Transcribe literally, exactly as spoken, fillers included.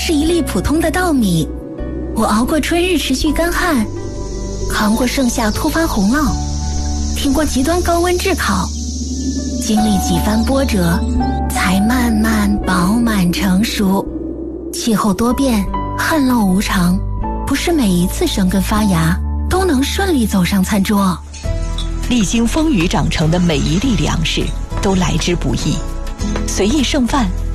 是一粒普通的稻米。我熬过春日持续干旱，扛过盛夏突发洪涝，挺过极端高温炙烤，经历几番波折，才慢慢饱满成熟。气候多变，旱涝无常，不是每一次生根发芽都能顺利走上餐桌。 历经风雨长成的每一粒粮食都来之不易，随意剩饭